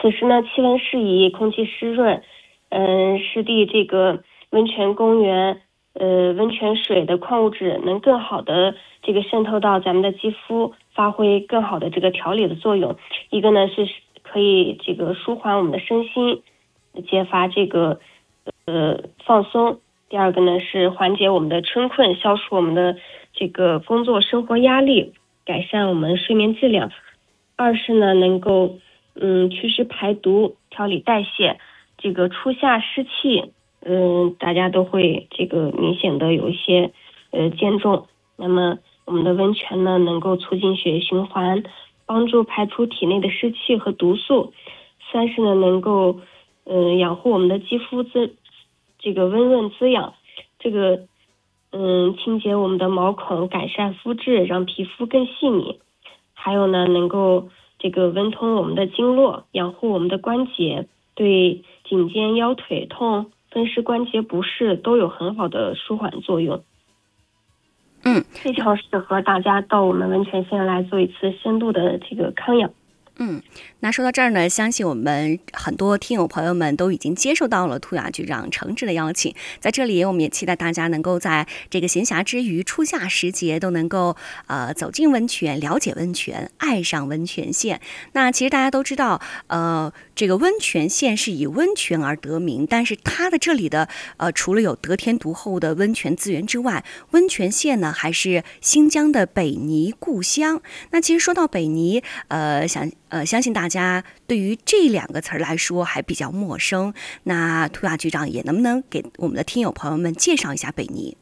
此时呢，气温适宜，空气湿润，湿地这个温泉公园，温泉水的矿物质能更好的这个渗透到咱们的肌肤，发挥更好的这个调理的作用。一个呢是可以这个舒缓我们的身心，揭发这个放松。第二个呢是缓解我们的春困，消除我们的这个工作生活压力，改善我们睡眠质量。二是呢能够祛湿排毒，调理代谢。这个初夏湿气，大家都会这个明显的有一些减重。那么我们的温泉呢能够促进血液循环，帮助排出体内的湿气和毒素。三是呢能够养护我们的肌肤这个温润滋养，这个清洁我们的毛孔，改善肤质，让皮肤更细腻。还有呢能够这个温通我们的经络，养护我们的关节，对颈肩腰腿痛、风湿关节不适都有很好的舒缓作用。非常适合大家到我们温泉县来做一次深度的这个康养。 那说到这儿呢，相信我们很多听友朋友们都已经接受到了兔雅局长诚挚的邀请。在这里，我们也期待大家能够在这个闲暇之余，初夏时节都能够走进温泉，了解温泉，爱上温泉县。那其实大家都知道，这个温泉县是以温泉而得名，但是它的这里的除了有得天独厚的温泉资源之外，温泉县呢还是新疆的北泥故乡。那其实说到北泥，相信大家对于这两个词儿来说还比较陌生。那兔雅局长也能不能给我们的听友朋友们介绍一下北泥？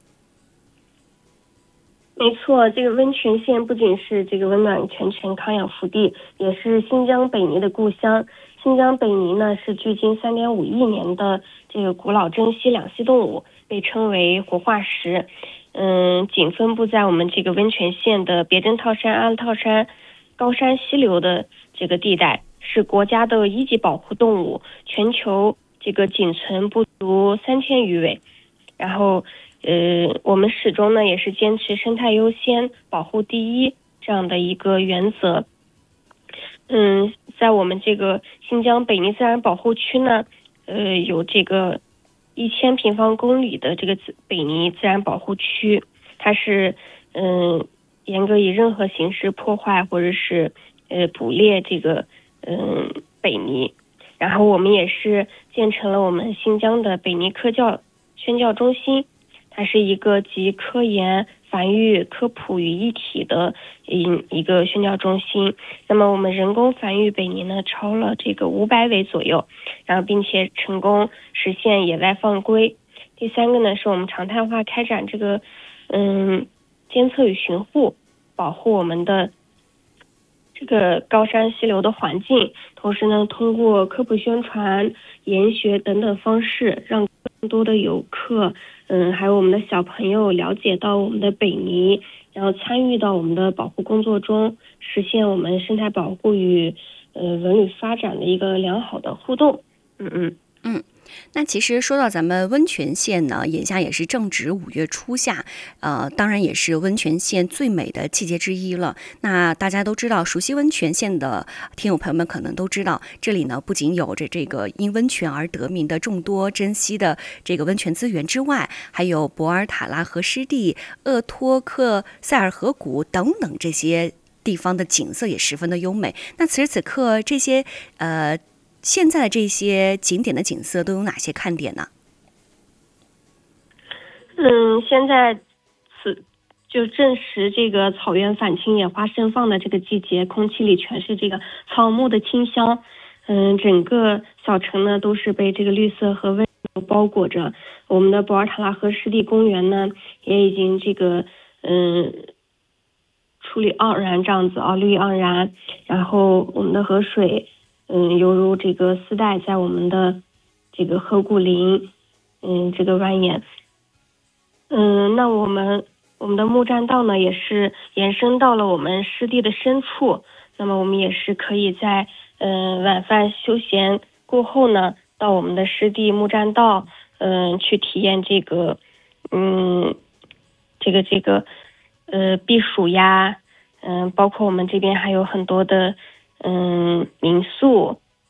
没错，这个温泉县不仅是这个温暖泉泉康养福地，也是新疆北泥的故乡。新疆北泥呢是距今3.5亿年的这个古老珍稀两栖动物，被称为活化石。仅分布在我们这个温泉县的别针套山、阿勒套山高山溪流的这个地带，是国家的一级保护动物，全球这个仅存不足3000余尾。然后我们始终呢也是坚持生态优先、保护第一这样的一个原则。在我们这个新疆北泥自然保护区呢，有这个1000平方公里的这个北泥自然保护区，它是严格以任何形式破坏或者是捕猎这个北泥。然后我们也是建成了我们新疆的北泥科教宣教中心，它是一个集科研、繁育、科普于一体的一个宣教中心。那么我们人工繁育北泥呢超了这个500尾左右，然后并且成功实现野外放归。第三个呢是我们常态化开展这个监测与巡护，保护我们的这个高山溪流的环境，同时呢通过科普宣传、研学等等方式，让更多的游客还有我们的小朋友了解到我们的北泥，然后参与到我们的保护工作中，实现我们生态保护与文旅发展的一个良好的互动。 那其实说到咱们温泉县呢，眼下也是正值5月初夏，当然也是温泉县最美的季节之一了。那大家都知道，熟悉温泉县的听友朋友们可能都知道，这里呢不仅有着这个因温泉而得名的众多珍稀的这个温泉资源之外，还有博尔塔拉河湿地、鄂托克塞尔河谷等等这些地方的景色也十分的优美。那此时此刻这些现在的这些景点的景色都有哪些看点呢？ 现在就正是这个草原返青、野花盛放的这个季节，空气里全是这个草木的清香。整个小城呢都是被这个绿色和温柔包裹着。我们的博尔塔拉河湿地公园呢也已经这个出绿盎然这样子啊，绿盎然。然后我们的河水犹如这个丝带在我们的这个河谷林这个蜿蜒。那我们的木栈道呢也是延伸到了我们湿地的深处。那么我们也是可以在晚饭休闲过后呢，到我们的湿地木栈道去体验这个避暑呀。包括我们这边还有很多的民宿，